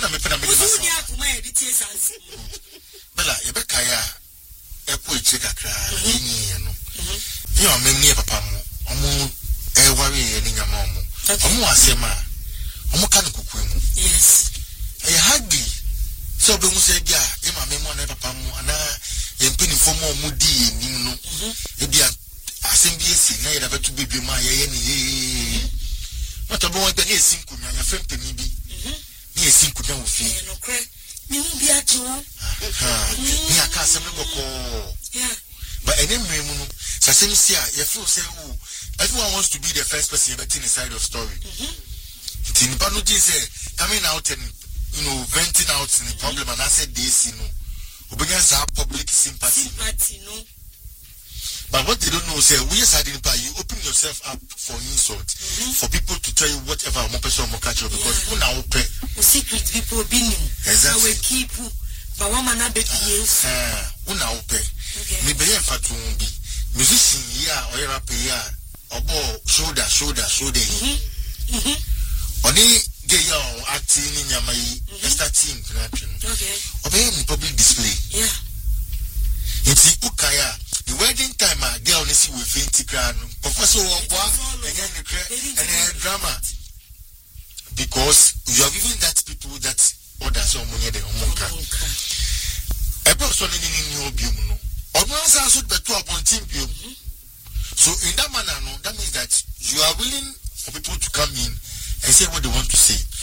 na me pena me de so nya kuma e bitie sanse bela ye be kaya e po eche kakra yin no ye o memni papa mo omo e ware ye ni nyama omo omo asema omo ka no kuku mu yes e hagi so be mu se bia e ma me mo na papa mo ana ye mpini fomo omo di enim no e bia asem bi esi na ye da betu bebie ma ye ni mata bo de ne sinku nya frempeni bi ni sinku nya wo fi no kre ni mu bi ati wo ni aka asem boko yeah but any no sasem si a ye feel say oh everyone wants to be the first person in the side of story tin pa no ji say coming out and venting out in the problem and I said this obenya za public sympathy no. But what they don't know is we are starting by you open yourself up for insult, for people to tell you whatever more person more catch you because who now open secret people being exactly we keep but one man be yes who now open me be fatu bi musician here or rapper here obo shoulder oni get your acting in your starting okay obey in public display yeah it's ukaya the wedding time a girl nisi we fainty crown professor Ogwa and drama because you are giving that people that others on money the omonka ebe so ni obium no odno answer so beto appointing biom so in that manner no that means that you are willing for people to come in and say what they want to say